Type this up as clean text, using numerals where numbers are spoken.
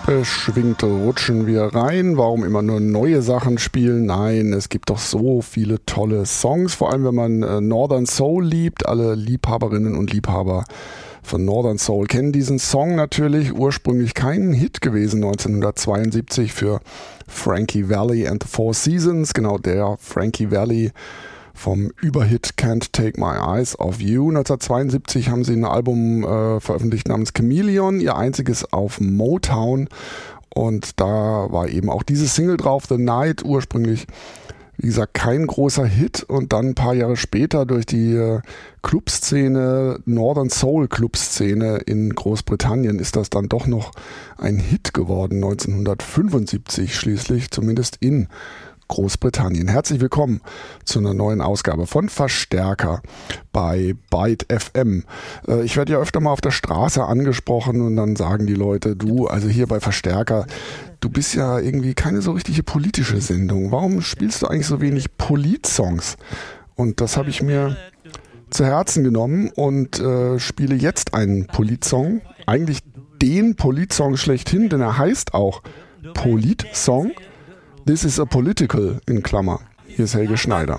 Beschwingt rutschen wir rein. Warum immer nur neue Sachen spielen? Nein, es gibt doch so viele tolle Songs, vor allem wenn man Northern Soul liebt. Alle Liebhaberinnen und Liebhaber von Northern Soul kennen diesen Song natürlich. Ursprünglich kein Hit gewesen, 1972 für Frankie Valli and the Four Seasons. Genau der Frankie Valli vom Überhit Can't Take My Eyes Off You. 1972 haben sie ein Album veröffentlicht namens Chameleon, ihr einziges auf Motown. Und da war eben auch diese Single drauf, The Night, ursprünglich, wie gesagt, kein großer Hit. Und dann ein paar Jahre später durch die Clubszene, Northern Soul Clubszene in Großbritannien ist das dann doch noch ein Hit geworden. 1975 schließlich, zumindest in Großbritannien. Herzlich willkommen zu einer neuen Ausgabe von Verstärker bei Byte FM. Ich werde ja öfter mal auf der Straße angesprochen und dann sagen die Leute, du, also hier bei Verstärker, du bist ja irgendwie keine so richtige politische Sendung. Warum spielst du eigentlich so wenig Polit-Songs? Und das habe ich mir zu Herzen genommen und spiele jetzt einen Polit-Song. Eigentlich den Polit-Song schlechthin, denn er heißt auch Polit-Song. This is a Political in Klammer. Hier ist Helge Schneider.